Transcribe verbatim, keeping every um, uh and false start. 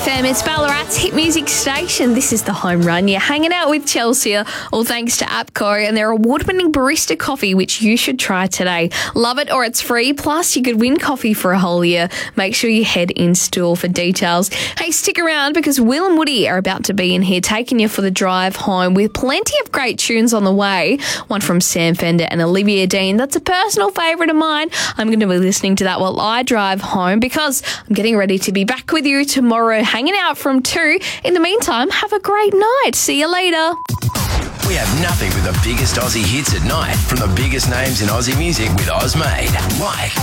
F M, it's Ballarat's hit music station. This is The Home Run. You're hanging out with Chelsea, all thanks to APCO and their award-winning barista coffee, which you should try today. Love it or it's free, plus you could win coffee for a whole year. Make sure you head in store for details. Hey, stick around because Will and Woody are about to be in here taking you for the drive home with plenty of great tunes on the way. One from Sam Fender and Olivia Dean. That's a personal favourite of mine. I'm going to be listening to that while I drive home because I'm getting ready to be back with you tomorrow, hanging out from two. In the meantime, have a great night. See you later. We have nothing but the biggest Aussie hits at night from the biggest names in Aussie music with Ozmade. Like